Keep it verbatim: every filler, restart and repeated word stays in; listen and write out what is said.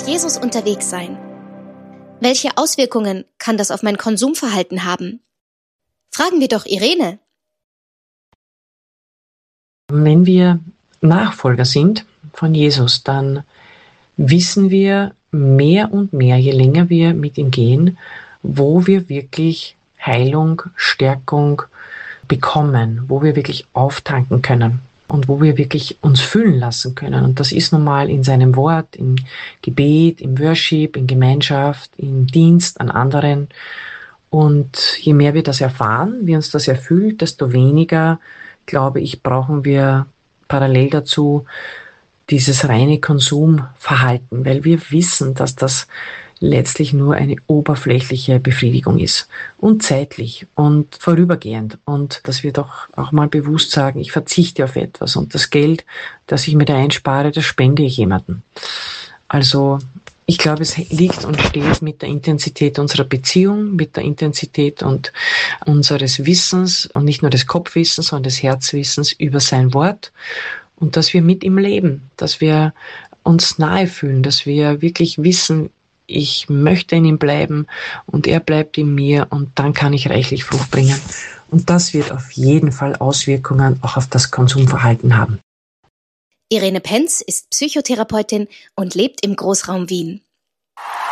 Jesus unterwegs sein? Welche Auswirkungen kann das auf mein Konsumverhalten haben? Fragen wir doch Irene. Wenn wir Nachfolger sind von Jesus, dann wissen wir mehr und mehr, je länger wir mit ihm gehen, wo wir wirklich Heilung, Stärkung bekommen, wo wir wirklich auftanken können und wo wir wirklich uns füllen lassen können. Und das ist nun mal in seinem Wort, im Gebet, im Worship, in Gemeinschaft, im Dienst an anderen. Und je mehr wir das erfahren, wie uns das erfüllt, desto weniger, glaube ich, brauchen wir parallel dazu dieses reine Konsumverhalten, weil wir wissen, dass das letztlich nur eine oberflächliche Befriedigung ist und zeitlich und vorübergehend und dass wir doch auch mal bewusst sagen, ich verzichte auf etwas und das Geld, das ich mir da einspare, das spende ich jemandem. Also ich glaube, es liegt und steht mit der Intensität unserer Beziehung, mit der Intensität und unseres Wissens und nicht nur des Kopfwissens, sondern des Herzwissens über sein Wort und dass wir mit ihm leben, dass wir uns nahe fühlen, dass wir wirklich wissen, ich möchte in ihm bleiben und er bleibt in mir und dann kann ich reichlich Frucht bringen. Und das wird auf jeden Fall Auswirkungen auch auf das Konsumverhalten haben. Irene Penz ist Psychotherapeutin und lebt im Großraum Wien.